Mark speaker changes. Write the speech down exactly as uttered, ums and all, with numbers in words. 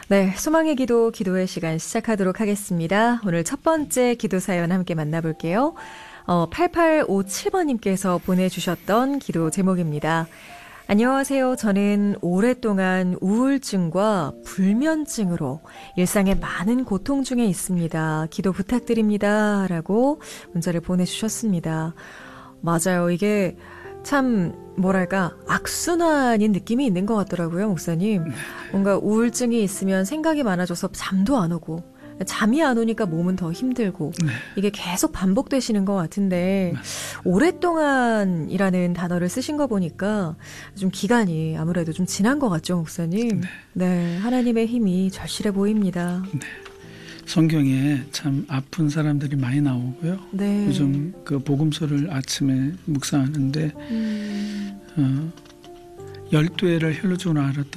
Speaker 1: 네, 소망의 기도, 기도의 시간 시작하도록 하겠습니다. 오늘 첫 번째 기도 사연 함께 만나볼게요. 어, 팔팔오칠 번님께서 보내주셨던 기도 제목입니다. 안녕하세요. 저는 오랫동안 우울증과 불면증으로 일상에 많은 고통 중에 있습니다. 기도 부탁드립니다. 라고 문자를 보내주셨습니다. 맞아요. 이게 참 뭐랄까 악순환인 느낌이 있는 것 같더라고요, 목사님. 뭔가 우울증이 있으면 생각이 많아져서 잠도 안 오고 잠이 안 오니까 몸은 더 힘들고
Speaker 2: 네.
Speaker 1: 이게 계속 반복되시는 것 같은데
Speaker 2: 네.
Speaker 1: 오랫동안이라는 단어를 쓰신 거 보니까 좀 기간이 아무래도 좀 지난 것 같죠, 목사님?
Speaker 2: 네.
Speaker 1: 네, 하나님의 힘이 절실해 보입니다.
Speaker 2: 네. 성경에 참 아픈 사람들이 많이 나오고요.
Speaker 1: 네.
Speaker 2: 요즘 그 복음서를 아침에 묵상하는데
Speaker 1: 음.
Speaker 2: 어, 열두 해를 혈루증으로 앓았던